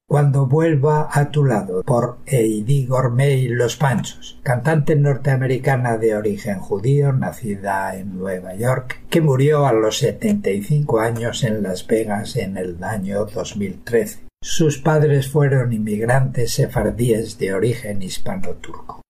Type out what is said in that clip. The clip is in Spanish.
Cuando vuelva a tu lado, por Eddie Gourmet y Los Panchos, cantante norteamericana de origen judío, nacida en Nueva York, que murió a los 75 años en Las Vegas en el año 2013. Sus padres fueron inmigrantes sefardíes de origen hispano-turco.